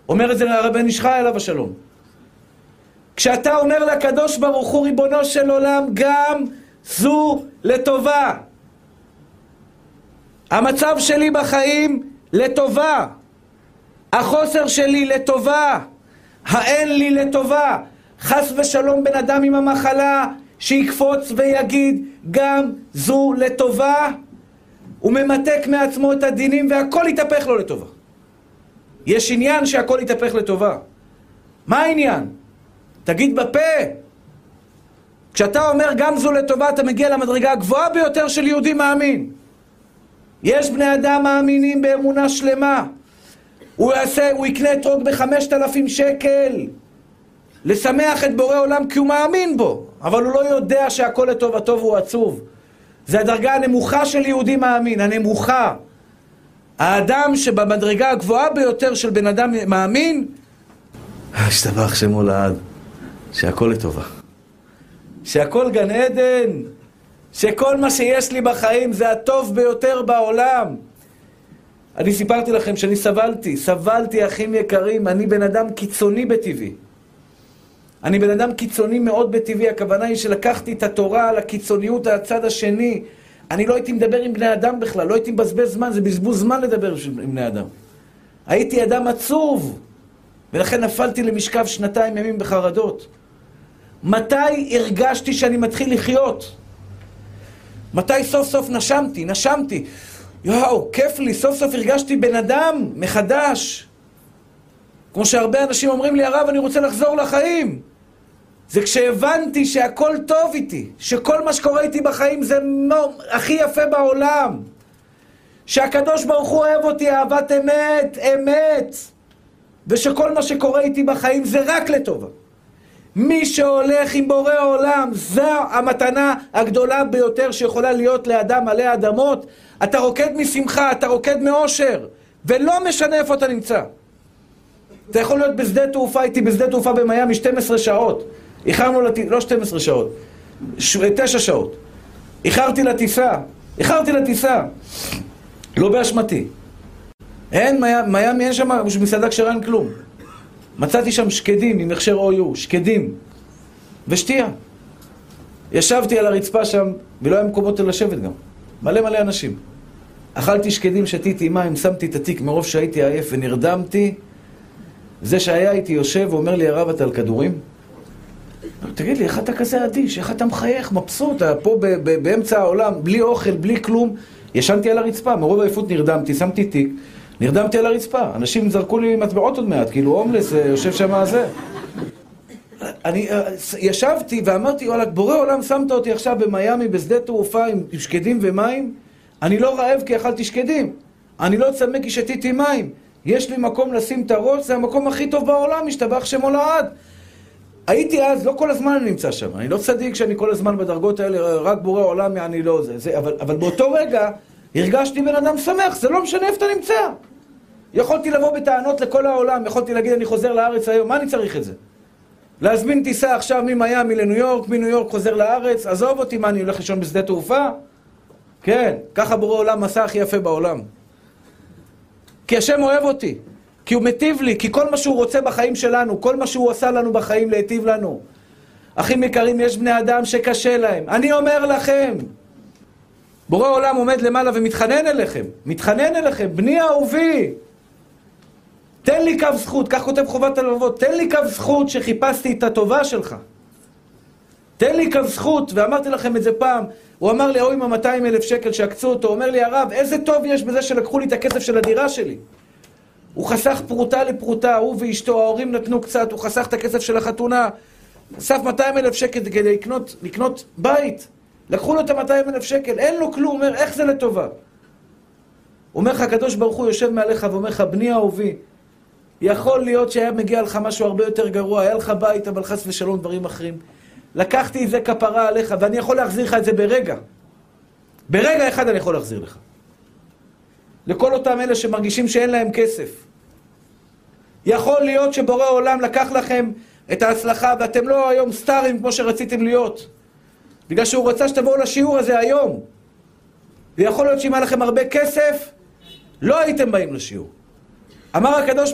אומר את זה הרבן איש חי עליו השלום. כשאתה אומר לקדוש ברוך הוא ריבונו של עולם, גם זו לטובה. המצב שלי בחיים לטובה. החוסר שלי לטובה. האין לי לטובה. חס ושלום בן אדם עם המחלה שיקפוץ ויגיד גם זו לטובה. הוא ממתק מעצמו את הדינים והכל יתהפך לו לטובה. יש עניין שהכל יתהפך לטובה. מה העניין? תגיד בפה. כשאתה אומר גם זו לטובה, אתה מגיע למדרגה הגבוהה ביותר של יהודי מאמין. יש בני אדם מאמינים באמונה שלמה. הוא יקנה אתרוג ב5,000 שקל לשמח את בורא עולם כי הוא מאמין בו, אבל הוא לא יודע שהכל לטובתו והוא עצוב. זה הדרגה הנמוכה של יהודי מאמין, הנמוכה. האדם שבמדרגה הגבוהה ביותר של בן אדם מאמין, השתבח שמו לעד, שהכל לטובה, שהכל גן עדן, שכל מה שיש לי בחיים זה הטוב ביותר בעולם. אני סיפרתי לכם שאני סבלתי אחים יקרים, אני בן אדם קיצוני בטבעי. אני בן אדם קיצוני מאוד בטבעי, הכוונה היא שלקחתי את התורה על הקיצוניות הצד השני. אני לא הייתי מדבר עם בני אדם בכלל, לא הייתי מבזבז זמן, זה בזבוז זמן לדבר עם בני אדם. הייתי אדם עצוב, ולכן נפלתי למשכב 2 ימים בחרדות. מתי הרגשתי שאני מתחיל לחיות? מתי סוף סוף נשמתי? יואו, כיף לי, סוף סוף הרגשתי בן אדם מחדש. כמו שהרבה אנשים אומרים לי, הרב, אני רוצה לחזור לחיים. זה כשהבנתי שהכל טוב איתי, שכל מה שקורה איתי בחיים זה הכי יפה בעולם. שהקדוש ברוך הוא אוהב אותי אהבת אמת. ושכל מה שקורה איתי בחיים זה רק לטובה. מי שהולך עם בורא עולם, זו המתנה הגדולה ביותר שיכולה להיות לאדם עלי אדמות. אתה רוקד משמחה, אתה רוקד מאושר, ולא משנה איפה אתה נמצא. אתה יכול להיות בשדה תעופה, הייתי בשדה תעופה במיימי 12 שעות. איחרנו לא 12 שעות, 9 שעות. איחרתי לטיסה. לא באשמתי. מיימי אין שם מסעדה כשרה אין כלום. מצאתי שם שקדים עם הכשר OU, שקדים ושתייה. ישבתי על הרצפה שם, ולא היה מקומות לשבת גם. מלא אנשים. אכלתי שקדים, שתיתי מים, שמתי את התיק מרוב שהייתי עייף ונרדמתי. זה שהיה איתי יושב ואומר לי, הרב, אתה על כדורים? תגיד לי, איך אתה כזה אדיש? איך אתה מחייך, מבסוט? אתה פה באמצע העולם, בלי אוכל, בלי כלום. ישנתי על הרצפה, מרוב עייפות נרדמתי, שמתי תיק, נרדמתי על הרצפה. אנשים זרקו לי מטבעות עוד מעט, כאילו הומלס יושב שם הזה. אני ישבתי ואמרתי, וואלה, בורא עולם שמת אותי עכשיו במיימי, בשדה תעופה עם שקדים ומים. אני לא רעב כי אכלתי שקדים. אני לא צמא כי שתיתי מים. יש לי מקום לשים את הראש, זה המקום הכי טוב בעולם, משתבח שמו לעד. הייתי אז, לא כל הזמן אני נמצא שם. אני לא צדיק שאני כל הזמן בדרגות האלה, רק בורא עולם, אני לא זה. אבל באותו רגע הרגשתי בן אדם שמח, זה לא משנה איפה אתה נמצא. יכולתי לבוא בטענות לכל העולם, יכולתי להגיד אני חוזר לארץ היום, מה אני צריך את זה? להזמין טיסה עכשיו ממיימי לניו יורק, מניו יורק חוזר לארץ, עזוב אותי, מה אני הולך לישון בשדה תעופה? כן, ככה בורא עולם מסע הכי יפה בעולם. כי השם אוהב אותי, כי הוא מטיב לי, כי כל מה שהוא רוצה בחיים שלנו, כל מה שהוא עשה לנו בחיים להיטיב לנו. אחים יקרים, יש בני אדם שקשה להם. אני אומר לכם, בורא עולם עומד למעלה ומתחנן אליכם, בני אהובי, תן לי קו זכות, כך כותב חובת הלבבות, תן לי קו זכות שחיפשתי את הטובה שלך. תן לי קו זכות, ואמרתי לכם את זה פעם, הוא אמר לי, עם 200,000 שקל שעקצו אותו, הוא אומר לי, הרב, איזה טוב יש בזה שלקחו לי את הכסף של הדירה שלי. הוא חסך פרוטה לפרוטה, הוא ואשתו, ההורים נתנו קצת, הוא חסך את הכסף של החתונה, אסף 200,000 שקל כדי לקנות בית. לקחו לו את 200,000 שקל, אין לו כלום, הוא אומר, איך זה לטובה? הוא אומר לך, הקדוש ברוך הוא יושב מעליך ואומר לך, בני אהובי, יכול להיות שהיה מגיע לך משהו הרבה יותר גרוע, היה לך בית, אבל חס ושלום דברים אחרים. לקחתי את זה כפרה עליך, ואני יכול להחזיר לך את זה ברגע. ברגע אחד אני יכול להחזיר לך. לכל אותם אלה שמרגישים שאין להם כסף. יכול להיות שבורא עולם לקח לכם את ההצלחה, ואתם לא היום סטארים כמו שרציתם להיות. בגלל שהוא רצה שתבואו לשיעור הזה היום. ויכול להיות שאם היה לכם הרבה כסף, לא הייתם באים לשיעור. אמר הקדוש